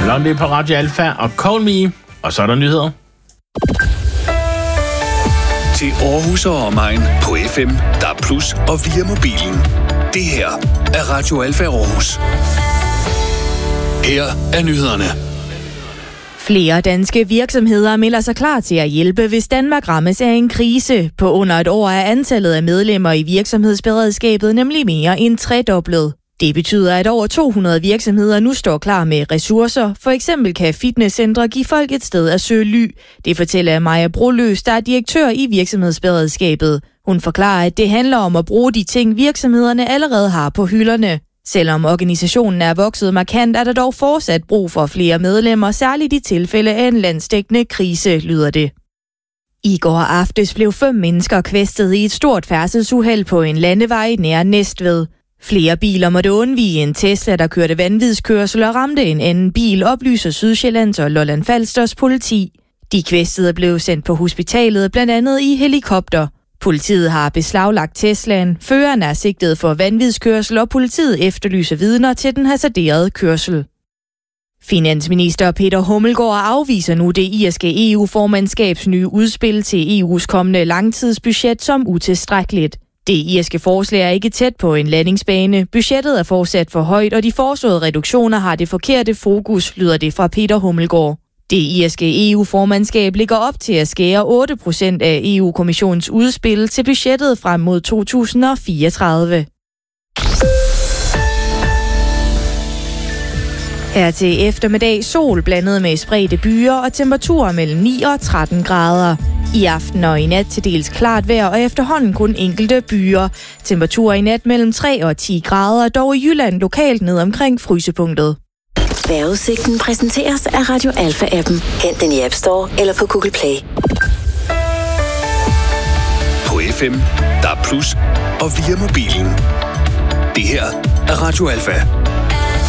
Blondie på Radio Alfa og Call Me. Og så er der nyheder. Til Aarhus og omegn på FM, DAB+ og via mobilen. Det her er Radio Alfa Aarhus. Her er nyhederne. Flere danske virksomheder melder sig klar til at hjælpe, hvis Danmark rammes af en krise. På under et år er antallet af medlemmer i virksomhedsberedskabet nemlig mere end tredoblet. Det betyder, at over 200 virksomheder nu står klar med ressourcer. For eksempel kan fitnesscentre give folk et sted at søge ly. Det fortæller Maja Broløs, der er direktør i virksomhedsberedskabet. Hun forklarer, at det handler om at bruge de ting, virksomhederne allerede har på hylderne. Selvom organisationen er vokset markant, er der dog fortsat brug for flere medlemmer, særligt i tilfælde af en landsdækkende krise, lyder det. I går aftes blev 5 mennesker kvæstet i et stort færdselsuheld på en landevej nær Næstved. Flere biler måtte undvige en Tesla, der kørte vanvidskørsel og ramte en anden bil, oplyser Sydsjællands og Lolland Falsters politi. De kvæstede blev sendt på hospitalet, blandt andet i helikopter. Politiet har beslaglagt Teslaen, føreren er sigtet for vanvidskørsel, og politiet efterlyser vidner til den hasarderede kørsel. Finansminister Peter Hummelgaard afviser nu det irske EU-formandskabs nye udspil til EU's kommende langtidsbudget som utilstrækkeligt. Det irske forslag er ikke tæt på en landingsbane. Budgettet er fortsat for højt, og de foreslåede reduktioner har det forkerte fokus, lyder det fra Peter Hummelgaard. Det irske EU-formandskab ligger op til at skære 8% af EU-kommissionens udspil til budgettet frem mod 2034. Her til eftermiddag sol blandet med spredte byer og temperaturer mellem 9 og 13 grader. I aften og i nat til dels klart vejr og efterhånden kun enkelte byer. Temperaturer i nat mellem 3 og 10 grader, dog i Jylland lokalt ned omkring frysepunktet. Vejrudsigten præsenteres af Radio Alfa-appen. Hent den i App Store eller på Google Play. På FM, DAB+ og via mobilen. Det her er Radio Alfa.